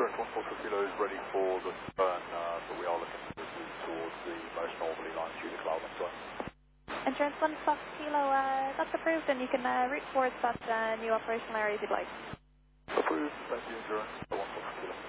Endurance 144 kilo is ready for the turn, but we are looking to move towards the most northerly line through the cloud on site. Endurance 1 Fox Kilo, that's approved, and you can route towards that new operational area if you'd like. Approved, thank you, Endurance.